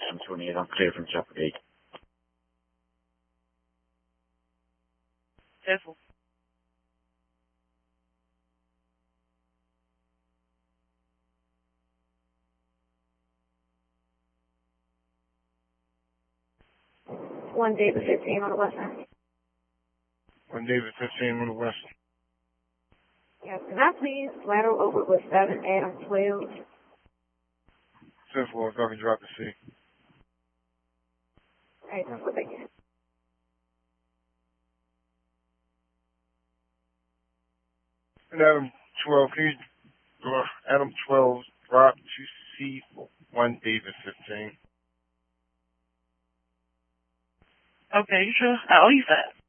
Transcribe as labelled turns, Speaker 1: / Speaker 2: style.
Speaker 1: Adam 28, I'm clear from Chapel Gate.
Speaker 2: Careful.
Speaker 3: One David 15 on the west end.
Speaker 4: 1 David 15 on the west.
Speaker 3: Yes, can I please lateral over with 7 Adam 12?
Speaker 4: 10-4, so I can drop the C.
Speaker 3: Right, that's what they get.
Speaker 4: And Adam 12, can you, Adam 12, drop to C, 1 David 15.
Speaker 2: Okay, you sure? How old you at?